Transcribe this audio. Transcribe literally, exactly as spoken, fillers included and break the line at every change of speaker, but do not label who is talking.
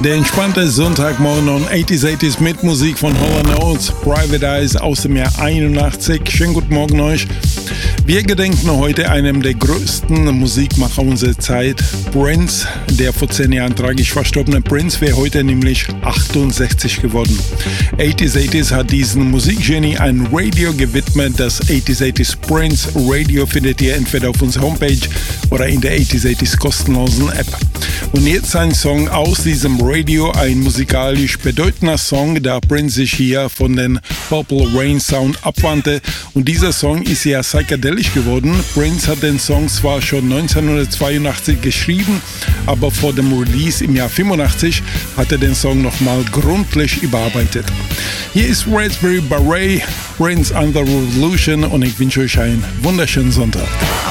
Der entspannte Sonntagmorgen on achtziger achtziger mit Musik von Hall and Oates, Private Eyes aus dem Jahr einundachtzig. Schönen guten Morgen euch. Wir gedenken heute einem der größten Musikmacher unserer Zeit, Prince. Der vor zehn Jahren tragisch verstorbene Prince wäre heute nämlich achtundsechzig geworden. achtziger achtziger hat diesen Musikgenie ein Radio gewidmet. Das achtziger achtziger Prince Radio findet ihr entweder auf unserer Homepage oder in der achtziger achtziger kostenlosen App. Und jetzt ein Song aus diesem Radio, ein musikalisch bedeutender Song, da Prince sich hier von den Purple Rain Sound abwandte. Und dieser Song ist ja psychedelisch geworden. Prince hat den Song zwar schon neunzehnhundertzweiundachtzig geschrieben, aber vor dem Release im Jahr fünfundachtzig hat er den Song nochmal gründlich überarbeitet. Hier ist Raspberry Beret, Prince Under Revolution, und ich wünsche euch einen wunderschönen Sonntag.